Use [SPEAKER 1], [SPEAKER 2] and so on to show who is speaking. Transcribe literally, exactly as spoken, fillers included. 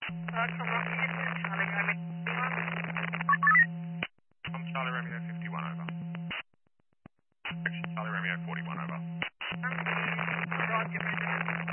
[SPEAKER 1] Uh, from Rocky, this is Charlie Romeo.
[SPEAKER 2] I'm Charlie Romeo fifty-one over. Charlie Romeo forty-one over.
[SPEAKER 1] Roger,